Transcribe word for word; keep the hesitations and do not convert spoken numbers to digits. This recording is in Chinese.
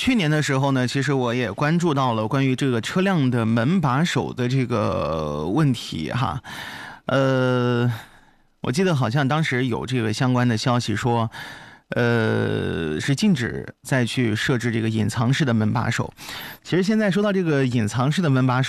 去年的时候呢，其实我也关注到了关于这个车辆的门把手的这个问题哈，呃，我记得好像当时有这个相关的消息说，呃，是禁止再去设置这个隐藏式的门把手。其实现在说到这个隐藏式的门把手。